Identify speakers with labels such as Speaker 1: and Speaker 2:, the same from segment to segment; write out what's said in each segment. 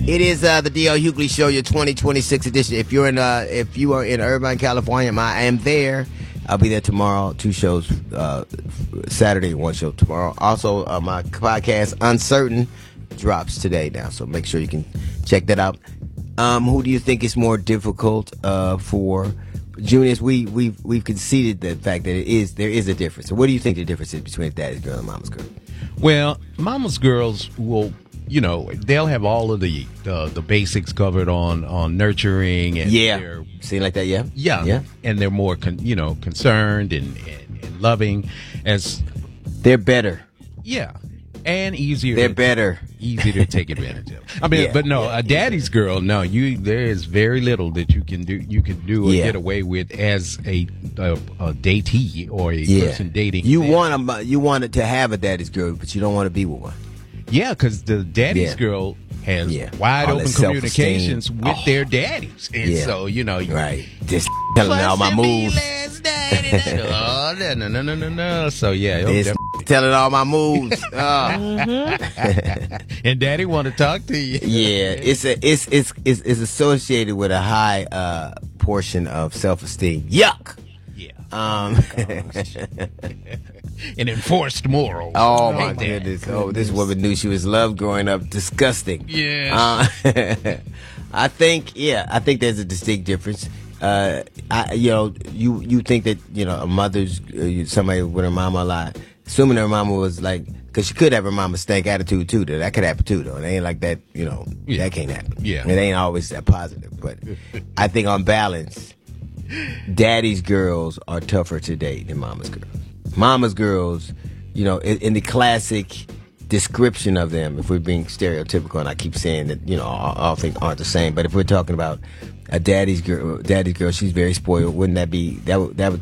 Speaker 1: It is the D.L. Hughley Show, your 2026 edition. If you are in Irvine, California, I am there. I'll be there tomorrow. 2 shows, Saturday, 1 show tomorrow. Also, my podcast Uncertain drops today now, so make sure you can check that out. Who do you think is more difficult for Junius? We've conceded the fact that there is a difference. So what do you think the difference is between Daddy's Girl and Mama's Girl?
Speaker 2: Well, Mama's Girls will, they'll have all of the basics covered on nurturing and
Speaker 1: seem like that,
Speaker 2: yeah, and they're more concerned and loving, as
Speaker 1: they're better,
Speaker 2: and easier.
Speaker 1: They're better,
Speaker 2: easy to take advantage of. I mean, but no, a Daddy's Girl, no, there is very little that you can do or get away with as a datee or a person dating.
Speaker 1: You want to have a Daddy's Girl, but you don't want to be with one.
Speaker 2: Yeah, because the Daddy's Girl has wide open communications with their daddies, and so
Speaker 1: right, just telling all my moves.
Speaker 2: Oh, no. So
Speaker 1: telling all my moves.
Speaker 2: And Daddy want to talk to you.
Speaker 1: Yeah, it's associated with a high portion of self-esteem. Yuck.
Speaker 2: An enforced moral.
Speaker 1: Oh my goodness! Oh, this woman knew she was loved growing up. Disgusting.
Speaker 2: Yeah.
Speaker 1: I think there's a distinct difference. You think that a mother's somebody with her mama a lot, assuming her mama was like, because she could have her mama stank attitude too. That could happen too, though. It ain't like that. That can't happen.
Speaker 2: Yeah.
Speaker 1: It ain't always that positive. But I think on balance, Daddy's girls are tougher to date than Mama's girls. Mama's girls, in the classic description of them, if we're being stereotypical, and I keep saying that, all things aren't the same, but if we're talking about a daddy's girl, she's very spoiled. Wouldn't that be, that'd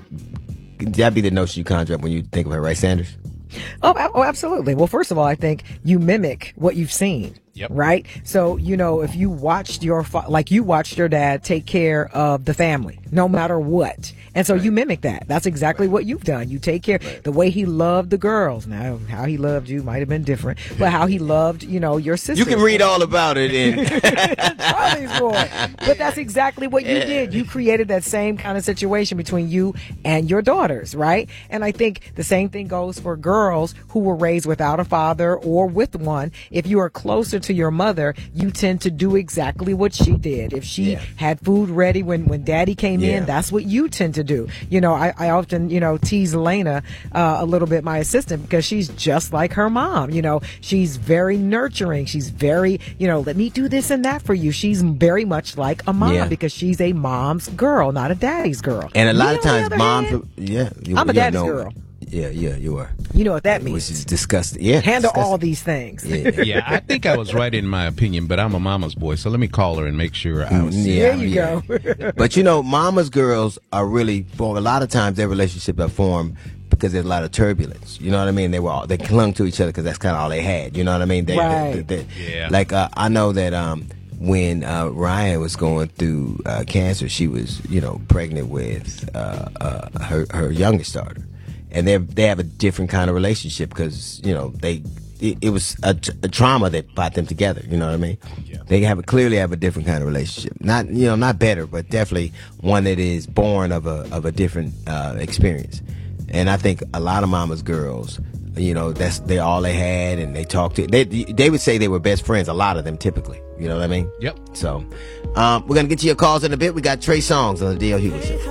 Speaker 1: be the notion you conjure up when you think of her, right, Sanders?
Speaker 3: Oh, absolutely. Well, first of all, I think you mimic what you've seen.
Speaker 2: Yep.
Speaker 3: Right? So, if you watched you watched your dad take care of the family, no matter what. And so you mimic that. That's exactly what you've done. You take care, the way he loved the girls. Now, how he loved you might have been different, but how he loved, your sister.
Speaker 1: You can read all about it in
Speaker 3: Charlie's Boy. But that's exactly what you did. You created that same kind of situation between you and your daughters, right? And I think the same thing goes for girls who were raised without a father or with one. If you are closer to your mother, you tend to do exactly what she did. If she had food ready when daddy came in, that's what you tend to do. I often, tease Elena a little bit, my assistant, because she's just like her mom. She's very nurturing. She's very, let me do this and that for you. She's very much like a mom because she's a mom's girl, not a daddy's girl.
Speaker 1: And a lot of times moms,
Speaker 3: I'm a daddy's girl.
Speaker 1: Yeah, you are.
Speaker 3: You know what that means.
Speaker 1: Which is disgusting. Yeah.
Speaker 3: Handle all these things.
Speaker 2: Yeah, I think I was right in my opinion, but I'm a mama's boy, so let me call her and make sure I was.
Speaker 3: There you go.
Speaker 1: But mama's girls are really, for a lot of times, their relationships are formed because there's a lot of turbulence. You know what I mean? They clung to each other because that's kind of all they had. You know what I mean? Like, I know that when Ryan was going through cancer, she was, pregnant with her youngest daughter. And they have a different kind of relationship because, it was a trauma that brought them together. You know what I mean? Yeah. They clearly have a different kind of relationship. Not, not better, but definitely one that is born of a different experience. And I think a lot of mama's girls, they're all they had, and they talked to. They would say they were best friends. A lot of them, typically. You know what I mean?
Speaker 2: Yep.
Speaker 1: So, we're gonna get to your calls in a bit. We got Trey Songz on the D.L. Hughley Show.